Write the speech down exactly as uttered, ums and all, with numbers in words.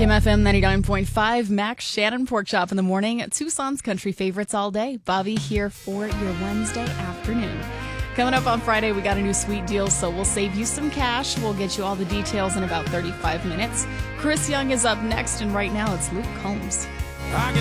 Kim F M ninety-nine point five, Max Shannon Pork Chop in the morning. Tucson's country favorites all day. Bobby here for your Wednesday afternoon. Coming up on Friday, we got a new sweet deal, so we'll save you some cash. We'll get you all the details in about thirty-five minutes. Chris Young is up next, and right now it's Luke Combs. I can